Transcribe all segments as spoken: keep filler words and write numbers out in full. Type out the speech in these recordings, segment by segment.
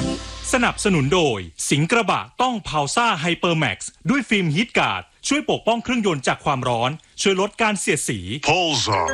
สนับสนุนโดยสิงห์กระบะต้องพาวซ่าไฮเปอร์แม็กซ์ด้วยฟิล์มฮีทการ์ดช่วยปกป้องเครื่องยนต์จากความร้อนช่วยลดการเสียดสี Pulsar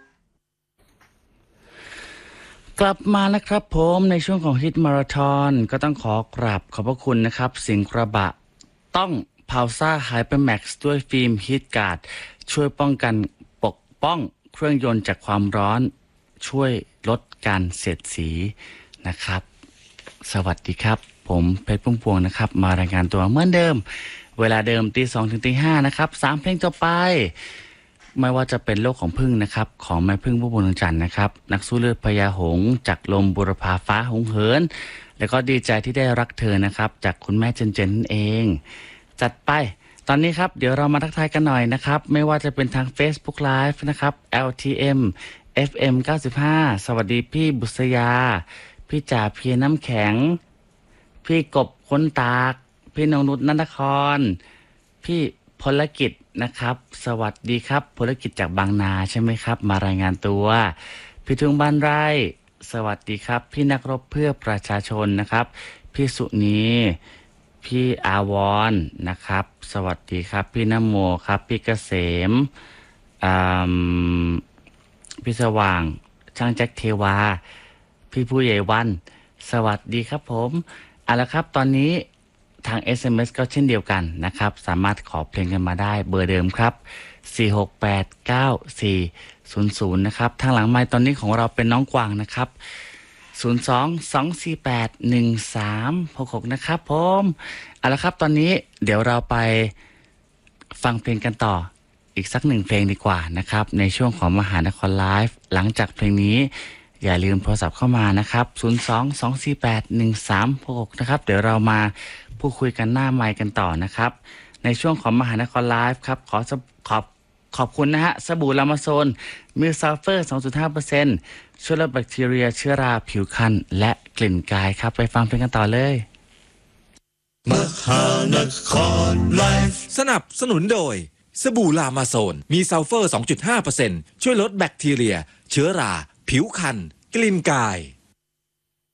กลับมาแล้วครับผมในช่วงของฮิตมาราธอนก็ต้องขอกราบขอบพระคุณนะครับสิงห์กระบะต้องพาวซ่าไฮเปอร์แม็กซ์ด้วยฟิล์มฮีทการ์ดช่วยป้องกันปกป้องเครื่องยนต์จากความร้อนช่วยลดการเสียดสีนะครับสวัสดีครับผมเพชรพุ่มพวงนะครับมารายงานตัวเหมือนเดิมเวลาเดิมตีสองถึงตีห้านะครับสามเพลงต่อไปไม่ว่าจะเป็นโลกของพึ่งนะครับของแม่พึ่งผู้บนจันทร์นะครับนักสู้เลือดพญาหงส์จากลมบุรพาฟ้าหงเหินแล้วก็ดีใจที่ได้รักเธอนะครับจากคุณแม่เจนเจนนั่นเองจัดไปตอนนี้ครับเดี๋ยวเรามาทักทายกันหน่อยนะครับไม่ว่าจะเป็นทาง Facebook Live นะครับ แอล ที เอ็ม เอฟ เอ็ม เก้าสิบห้าสวัสดีพี่บุษยาพี่จ่าเพียน้ำแข็งพี่กบคนตากพี่นงนุชนันทครพี่พลกิจนะครับสวัสดีครับพลกิจจากบางนาใช่ไหมครับมารายงานตัวพี่ทุ่งบ้านไร่สวัสดีครับพี่นักรบเพื่อประชาชนนะครับพี่สุนีพี่อาวรนะครับสวัสดีครับพี่นโมครับพี่เกษมพี่สว่างช่างแจ็คเทวาพี่ผู้ใหญ่วันสวัสดีครับผมเอาละครับตอนนี้ทาง เอส เอ็ม เอส ก็เช่นเดียวกันนะครับสามารถขอเพลงกันมาได้เบอร์เดิมครับสี่ หก แปด เก้า สี่ ศูนย์ ศูนย์นะครับทางหลังไมค์ตอนนี้ของเราเป็นน้องกวางนะครับศูนย์ สอง สอง สี่ แปด หนึ่ง สาม หก หกนะครับผมเอาละครับตอนนี้เดี๋ยวเราไปฟังเพลงกันต่ออีกสักหนึ่งเพลงดีกว่านะครับในช่วงของมหานครไลฟ์หลังจากเพลงนี้อย่าลืมโทรศัพท์เข้ามานะครับศูนย์ สอง สอง สี่ แปด หนึ่ง สาม หก หกนะครับเดี๋ยวเรามาพูดคุยกันหน้าไมค์กันต่อนะครับในช่วงของมหานครไลฟ์ครับขอขอบขอบคุณนะฮะสบู่ลามาโซนมีซัลเฟอร์ สองจุดห้าเปอร์เซ็นต์ ช่วยลดแบคทีเรียเชื้อราผิวคันและกลิ่นกายครับไปฟังเพลงกันต่อเลยมหานครไลฟ์สนับสนุนโดยสบู่ลามาโซนมีซัลเฟอร์ สองจุดห้าเปอร์เซ็นต์ ช่วยลดแบคทีเรียเชื้อราผิวคันกลิ่นกาย